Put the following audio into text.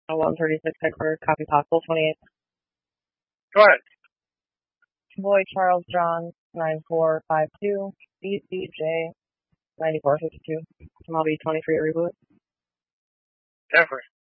136 headquarters, copy possible 28. Go ahead. Boy Charles John 9452, BCJ 9452. Small B 23 reboot. Jeffrey.